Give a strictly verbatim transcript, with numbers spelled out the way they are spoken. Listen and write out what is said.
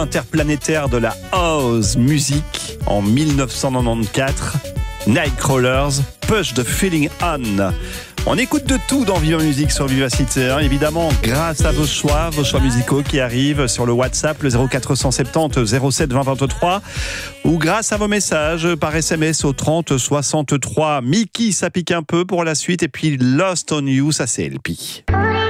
Interplanétaire de la house music en mille neuf cent quatre-vingt-quatorze, Nightcrawlers, Push the Feeling On. On écoute de tout dans Viva Musique sur Vivacité, hein, évidemment grâce à vos choix, vos choix musicaux qui arrivent sur le WhatsApp, le zéro quatre cent soixante-dix zéro sept vingt vingt-trois, ou grâce à vos messages par S M S au trente soixante-trois. Mickey, ça pique un peu pour la suite, et puis Lost on You, ça c'est L P.